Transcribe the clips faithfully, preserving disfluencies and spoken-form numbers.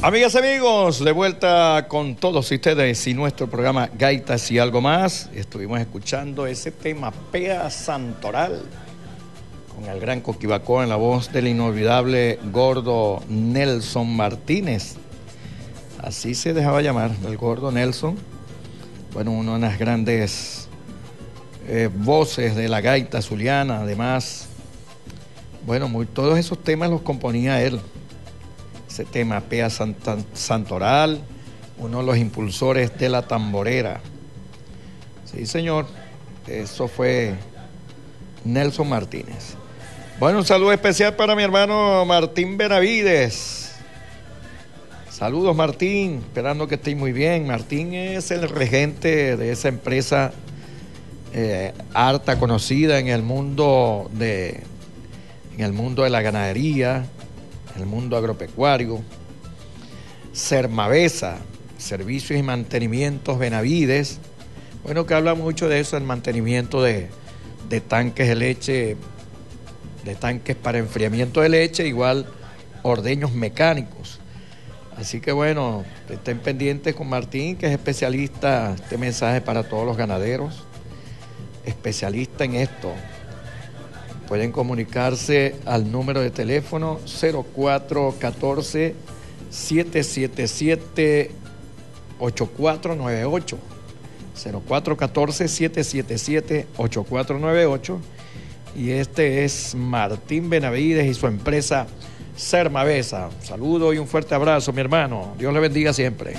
Amigas y amigos, de vuelta con todos ustedes y nuestro programa Gaitas y Algo Más. Estuvimos escuchando ese tema Pea Santoral con el gran Coquibacó en la voz del inolvidable gordo Nelson Martínez. Así se dejaba llamar, el gordo Nelson. Bueno, una de las grandes eh, voces de la gaita zuliana, además. Bueno, muy, todos esos temas los componía él. Ese tema Pea Santa, Santoral, uno de los impulsores de la tamborera. Sí, señor, eso fue Nelson Martínez. Bueno, un saludo especial para mi hermano Martín Benavides. Saludos, Martín, esperando que estéis muy bien. Martín es el regente de esa empresa eh, harta conocida en el mundo de, en el mundo de la ganadería, el mundo agropecuario, Sermavesa, Servicios y Mantenimientos Benavides, bueno, que habla mucho de eso, el mantenimiento de, de tanques de leche, de tanques para enfriamiento de leche, igual ordeños mecánicos. Así que bueno, estén pendientes con Martín, que es especialista, este mensaje para todos los ganaderos, especialista en esto. Pueden comunicarse al número de teléfono cero cuatro uno cuatro, siete siete siete, ocho cuatro nueve ocho. cero cuatro uno cuatro, siete siete siete, ocho cuatro nueve ocho. Y este es Martín Benavides y su empresa Sermavesa. Un saludo y un fuerte abrazo, mi hermano. Dios le bendiga siempre.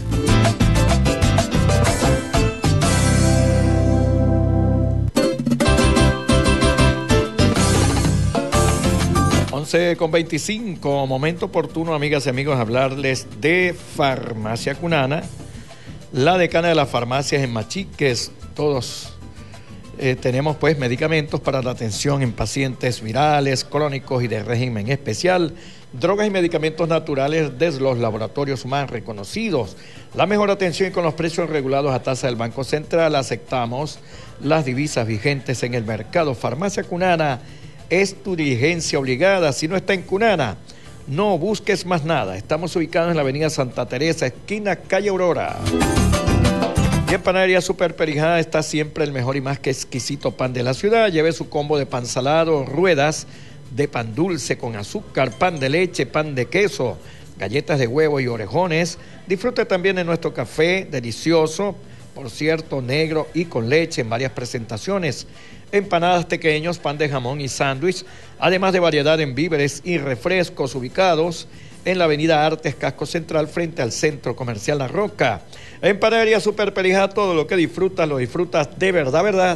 once con veinticinco, momento oportuno, amigas y amigos, hablarles de Farmacia Cunana, la decana de las farmacias en Machiques. Todos eh, tenemos pues medicamentos para la atención en pacientes virales, crónicos y de régimen especial, drogas y medicamentos naturales desde los laboratorios más reconocidos, la mejor atención y con los precios regulados a tasa del Banco Central. Aceptamos las divisas vigentes en el mercado. Farmacia Cunana es tu diligencia obligada. Si no está en Cunana, no busques más nada. Estamos ubicados en la avenida Santa Teresa, esquina calle Aurora. Y en Panadería Super Perijá está siempre el mejor y más que exquisito pan de la ciudad. Lleve su combo de pan salado, ruedas de pan dulce con azúcar, pan de leche, pan de queso, galletas de huevo y orejones. Disfrute también de nuestro café delicioso, por cierto, negro y con leche en varias presentaciones. Empanadas pequeños, pan de jamón y sándwich, además de variedad en víveres y refrescos, ubicados en la avenida Artes, Casco Central, frente al Centro Comercial La Roca. En Panadería Super Perijá, todo lo que disfrutas, lo disfrutas de verdad, verdad.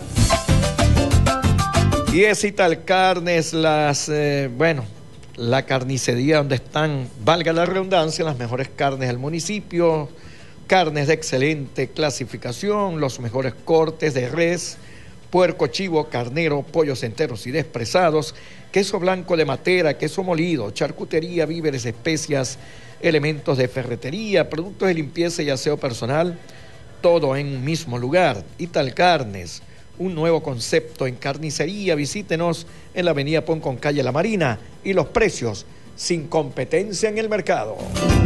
Y es Ital Carnes, las, eh, bueno, la carnicería donde están, valga la redundancia, las mejores carnes del municipio, carnes de excelente clasificación, los mejores cortes de res, puerco, chivo, carnero, pollos enteros y despresados, queso blanco de Matera, queso molido, charcutería, víveres, especias, elementos de ferretería, productos de limpieza y aseo personal, todo en un mismo lugar. Ital Carnes, un nuevo concepto en carnicería. Visítenos en la avenida Poncón, calle La Marina, y los precios sin competencia en el mercado.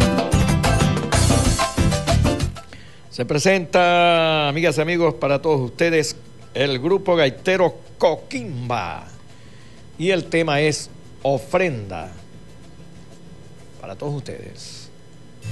Se presenta, amigas y amigos, para todos ustedes, el grupo gaitero Coquimba, y el tema es Ofrenda, para todos ustedes.